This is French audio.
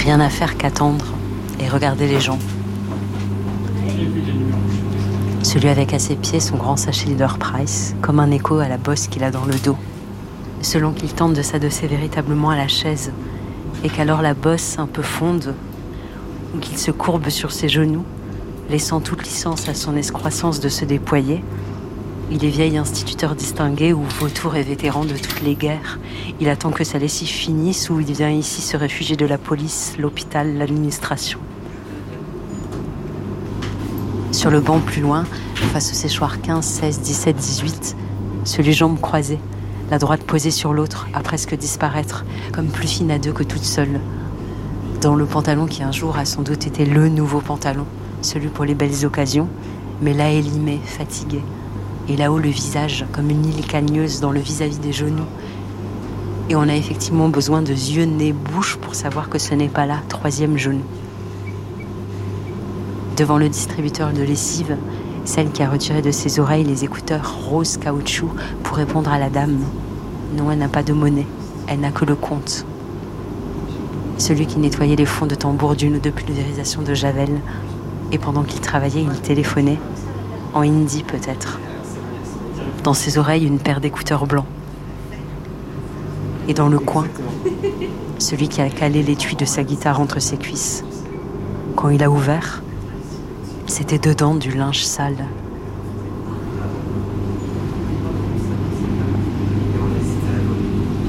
Rien à faire qu'attendre et regarder les gens. Celui avec à ses pieds son grand sachet Leader Price, comme un écho à la bosse qu'il a dans le dos. Selon qu'il tente de s'adosser véritablement à la chaise, et qu'alors la bosse un peu fonde, ou qu'il se courbe sur ses genoux, laissant toute licence à son excroissance de se déployer. Il est vieil instituteur distingué ou vautour et vétéran de toutes les guerres. Il attend que sa lessive finisse ou il vient ici se réfugier de la police, l'hôpital, l'administration. Sur le banc plus loin, face au séchoir 15, 16, 17, 18, celui jambes croisées, la droite posée sur l'autre, à presque disparaître, comme plus fine à deux que toute seule. Dans le pantalon qui un jour a sans doute été le nouveau pantalon, celui pour les belles occasions, mais là élimé, fatigué. Et là-haut le visage, comme une île cagneuse dans le vis-à-vis des genoux. Et on a effectivement besoin de yeux, nez, bouche pour savoir que ce n'est pas là, troisième genou. Devant le distributeur de lessive, celle qui a retiré de ses oreilles les écouteurs rose caoutchouc pour répondre à la dame. Non, elle n'a pas de monnaie, elle n'a que le compte. Celui qui nettoyait les fonds de tambour d'une ou deux pulvérisations de Javel. Et pendant qu'il travaillait, il téléphonait, en hindi peut-être. Dans ses oreilles, une paire d'écouteurs blancs. Et dans le coin, celui qui a calé l'étui de sa guitare entre ses cuisses. Quand il a ouvert, c'était dedans du linge sale.